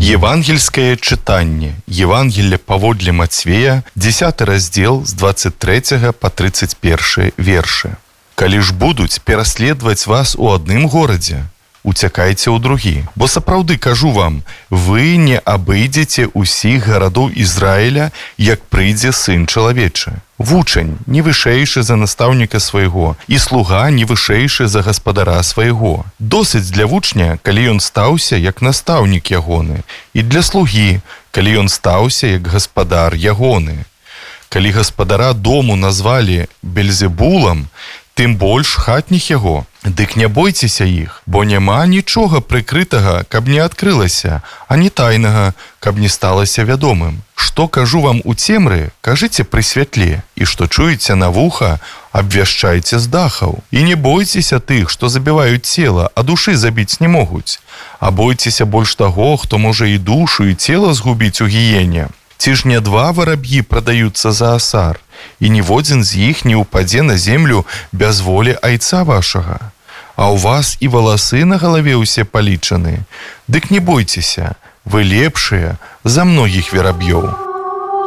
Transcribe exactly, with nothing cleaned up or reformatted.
Евангельское читание. Евангелие паводле Матвея, десятый раздел с двадцать третьего по тридцать первый верши. «Калі ж будуць пераследаваць вас у адным горадзе, уцякайце ў другі. Бо сапраўды кажу вам, вы не абыдзеце ўсіх гарадоў Ізраіля, як прыйдзе Сын чалавечы. Вучань не вышэйшы за настаўніка свайго, і слуга не вышэйшы за гаспадара свайго. Досыць для вучня, калі ён стаўся як настаўнік ягоны, і для слугі, калі ён стаўся як гаспадар ягоны. Калі гаспадара дому назвалі Бельзебулам, тым больш хатніх яго. Дык не бойцеся іх, бо няма нічога прыкрытага, каб не адкрылася, а не тайнага, каб не сталася вядомым. Што кажу вам у цемры, кажыце пры святле, і што чуеце на вуха, абвяшчайце з дахаў. І не бойцеся тых, што забіваюць цела, а душы забіць не могуць. А бойцеся больш таго, хто можа і душу, і цела згубіць у гіене. Ці ж не два вараб'і прадаюцца за асар, і ніводзін з іх не ўпадзе на землю без волі айца вашага. А ў вас і валасы на галаве ўсе палічаны. Дык не бойцеся, вы лепшыя за многіх вераб'ёў.